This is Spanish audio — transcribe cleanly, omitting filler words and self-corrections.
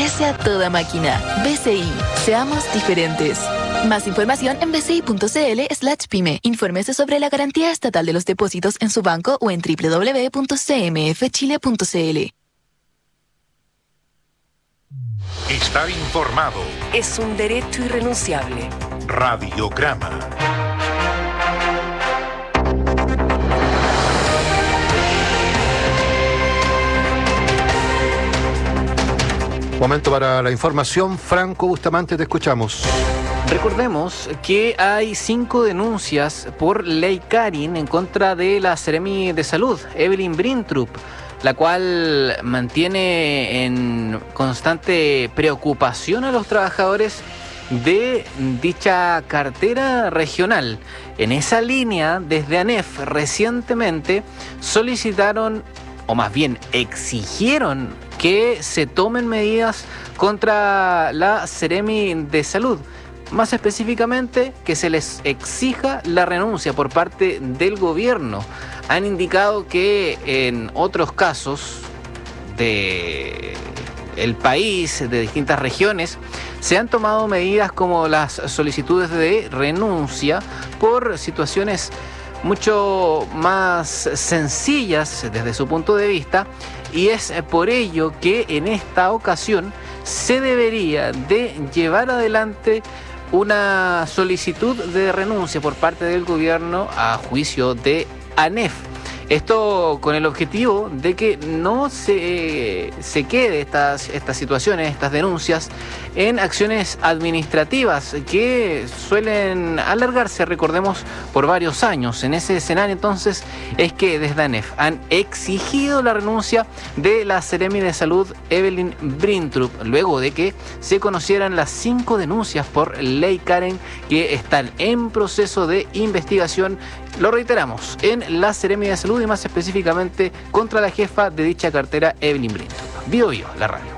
crece a toda máquina. BCI, seamos diferentes. Más información en bci.cl/pyme. Infórmese sobre la garantía estatal de los depósitos en su banco o en www.cmfchile.cl. Estar informado es un derecho irrenunciable. Radiograma. Momento para la información. Franco Bustamante, te escuchamos. Recordemos que hay 5 denuncias por ley Karin en contra de la Seremi de Salud, Evelyn Brintrup, la cual mantiene en constante preocupación a los trabajadores de dicha cartera regional. En esa línea, desde ANEF recientemente solicitaron, o más bien exigieron, que se tomen medidas contra la Seremi de Salud. Más específicamente, que se les exija la renuncia por parte del gobierno. Han indicado que en otros casos del país, de distintas regiones, se han tomado medidas como las solicitudes de renuncia por situaciones mucho más sencillas desde su punto de vista, y es por ello que en esta ocasión se debería de llevar adelante una solicitud de renuncia por parte del gobierno a juicio de ANEF. Esto con el objetivo de que no se quede estas situaciones, estas denuncias, en acciones administrativas que suelen alargarse, recordemos, por varios años. En ese escenario, entonces, es que desde ANEF han exigido la renuncia de la Seremi de Salud, Evelyn Brintrup, luego de que se conocieran las 5 denuncias por ley Karen que están en proceso de investigación. Lo reiteramos, en la Seremi de Salud y más específicamente contra la jefa de dicha cartera, Evelyn Brintrup. Bio, la radio.